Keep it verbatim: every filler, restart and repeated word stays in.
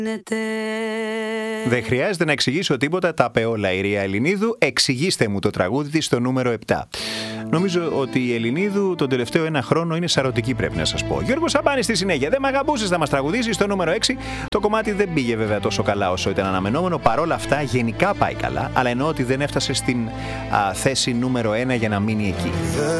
Δεν χρειάζεται να εξηγήσω τίποτα, τα είπε όλα η Ρία Ελληνίδου. Εξηγήστε μου το τραγούδι της στο νούμερο επτά. Νομίζω ότι η Ελληνίδου τον τελευταίο ένα χρόνο είναι σαρωτική, πρέπει να σας πω. Γιώργος Σαμπάνης στη συνέχεια. Δεν μ' αγαπούσες να μας τραγουδήσεις στο νούμερο έξι. Το κομμάτι δεν πήγε βέβαια τόσο καλά όσο ήταν αναμενόμενο. Παρόλα αυτά γενικά πάει καλά. Αλλά εννοώ ότι δεν έφτασε στην α, θέση νούμερο ένα για να μείνει εκεί.